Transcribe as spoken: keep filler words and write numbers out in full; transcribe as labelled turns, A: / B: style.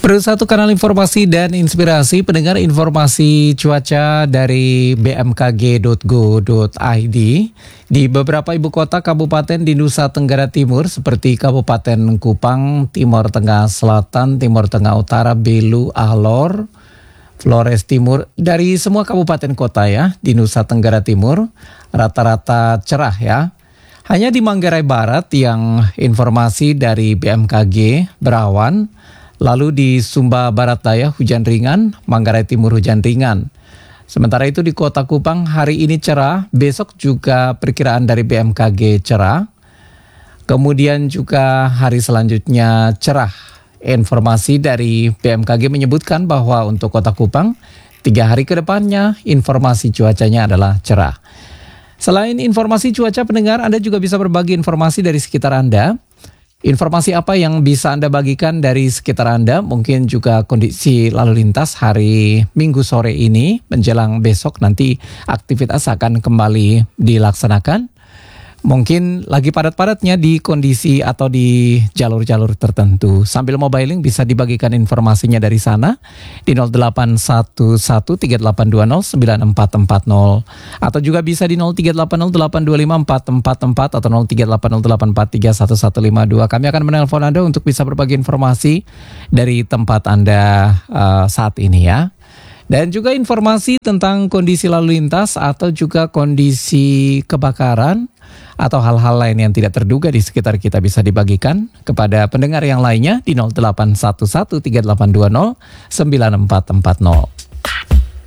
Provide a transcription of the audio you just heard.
A: Terus satu kanal informasi dan inspirasi, pendengar informasi cuaca dari b m k g titik go titik i d di beberapa ibu kota kabupaten di Nusa Tenggara Timur seperti Kabupaten Kupang, Timur Tengah Selatan, Timur Tengah Utara, Belu, Alor, Flores Timur, dari semua kabupaten kota ya di Nusa Tenggara Timur rata-rata cerah ya. Hanya di Manggarai Barat yang informasi dari B M K G berawan. Lalu di Sumba Barat Daya hujan ringan, Manggarai Timur hujan ringan. Sementara itu di Kota Kupang hari ini cerah, besok juga perkiraan dari B M K G cerah. Kemudian juga hari selanjutnya cerah. Informasi dari B M K G menyebutkan bahwa untuk Kota Kupang, tiga hari ke depannya informasi cuacanya adalah cerah. Selain informasi cuaca pendengar, Anda juga bisa berbagi informasi dari sekitar Anda. Informasi apa yang bisa Anda bagikan dari sekitar Anda? Mungkin juga kondisi lalu lintas hari Minggu sore ini menjelang besok nanti aktivitas akan kembali dilaksanakan. Mungkin lagi padat-padatnya di kondisi atau di jalur-jalur tertentu. Sambil mobile link bisa dibagikan informasinya dari sana di nol delapan satu satu tiga delapan dua nol sembilan empat empat nol atau juga bisa di nol tiga delapan nol delapan dua lima empat empat empat atau nol tiga delapan nol delapan empat tiga satu satu lima dua. Kami akan menelpon Anda untuk bisa berbagi informasi dari tempat Anda uh, saat ini ya. Dan juga informasi tentang kondisi lalu lintas atau juga kondisi kebakaran atau hal-hal lain yang tidak terduga di sekitar kita bisa dibagikan kepada pendengar yang lainnya di nol delapan satu satu tiga delapan dua nol sembilan empat empat nol.